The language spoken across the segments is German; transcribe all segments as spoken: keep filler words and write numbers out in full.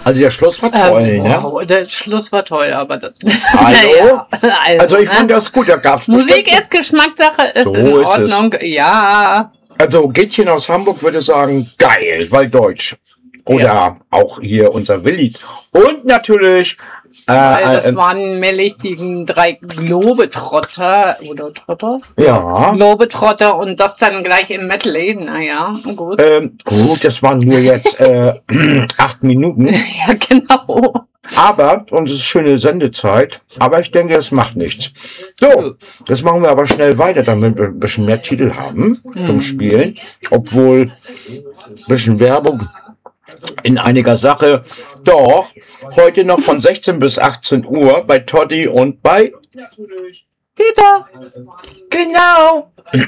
Also der Schluss war toll, ähm, ne? Wow, der Schluss war toll, aber das... Hallo? naja, also, Also ich ne? fand das gut, da gab's Musik bestimmt- ist Geschmackssache, ist So in ist es. Ordnung, ja. Also Gittchen aus Hamburg würde sagen, geil, weil deutsch. Oder Ja. auch hier unser Willi. Und natürlich... Äh, Weil das äh, waren nämlich die drei Globetrotter, oder Trotter? ja. Globetrotter und das dann gleich im Medley, naja, gut. Ähm, gut, das waren nur jetzt äh, acht Minuten. Ja, genau. Aber, und es ist schöne Sendezeit, aber ich denke, es macht nichts. So, jetzt machen wir aber schnell weiter, damit wir ein bisschen mehr Titel haben zum Spielen. Obwohl, ein bisschen Werbung in einiger Sache. Doch, heute noch von sechzehn bis achtzehn Uhr bei Toddy und bei Peter. Genau.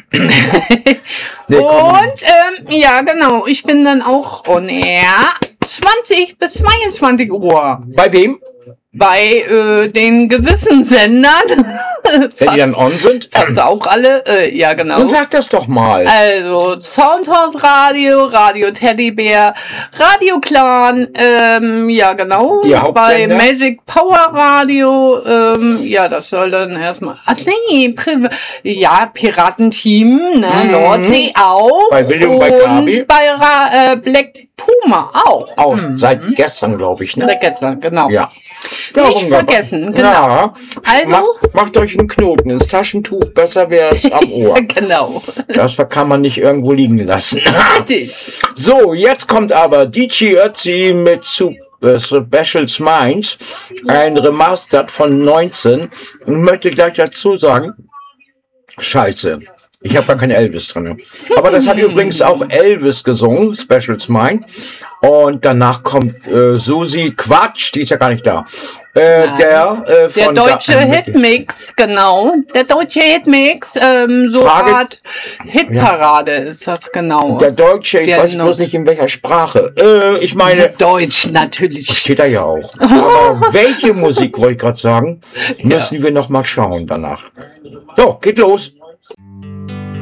Nee, komm. Und, ähm, ja, genau, ich bin dann auch on air. zwanzig bis zweiundzwanzig Uhr. Bei wem? Bei äh, den gewissen Sendern. Wenn die dann on sind? Fast auch alle. Äh, ja, genau. Dann sag das doch mal. Also Soundhouse Radio, Radio Teddybär, Radio Clan, ähm, ja genau, Die bei Hauptsender? Magic Power Radio, ähm, ja, das soll dann erstmal, ach nee, Pri ja, Piratenteam, ne, Mhm. Nordsee auch. Bei Willi und bei Gabi? Und bei Ra äh, Black Puma auch. Aus, seit gestern, glaube ich, ne? Seit gestern, genau. Ja. Nicht Ja, wunderbar. vergessen, genau. Ja. Also- Macht, macht euch einen Knoten ins Taschentuch, besser wär's am Ohr. Genau. Das kann man nicht irgendwo liegen lassen. Richtig. So, jetzt kommt aber D J Ötzi mit Su äh, Special Minds, ein Remastered von neunzehn. Und möchte gleich dazu sagen, scheiße, ich habe gar keinen Elvis drin. Aber das hat übrigens auch Elvis gesungen, Special Mind. Und danach kommt äh, Susi, Quatsch, die ist ja gar nicht da. Äh, Nein. der äh, Der von deutsche da, Hitmix, genau. Der deutsche Hitmix, ähm, so Frage- Art Hitparade ist das genau. Der Deutsche, ich Der weiß noch- bloß nicht in welcher Sprache. Äh, ich meine, Deutsch natürlich. steht da ja auch. Aber welche Musik, wollte ich gerade sagen, müssen wir noch mal schauen danach. So, geht los.